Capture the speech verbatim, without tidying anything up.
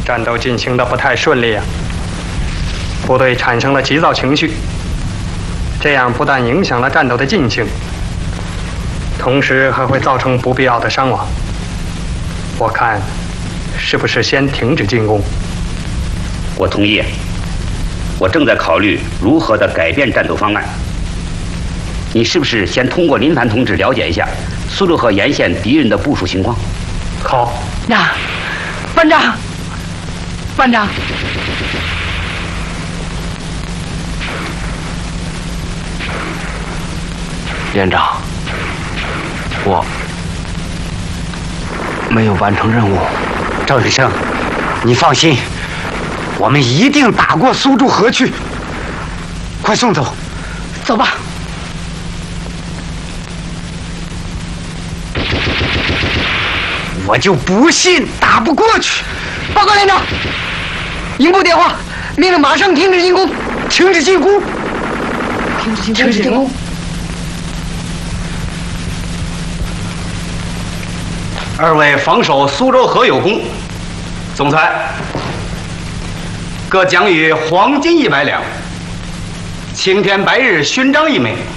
战斗进行的不太顺利啊，部队产生了急躁情绪，这样不但影响了战斗的进行，同时还会造成不必要的伤亡。我看，是不是先停止进攻？ 我同意。我正在考虑如何的改变战斗方案。你是不是先通过林凡同志了解一下苏州河沿线敌人的部署情况？ 好。 呀，班长，班长，连长，我没有完成任务。 赵医生，你放心，我们一定打过苏州河去。快送走， 走吧。 我就不信打不过去。 报告连长，营部电话，命令马上停止进攻， 停止进攻， 停止进攻，停止进攻。 二位防守苏州河有功，总裁各奖予黄金一百两，青天白日勋章一枚。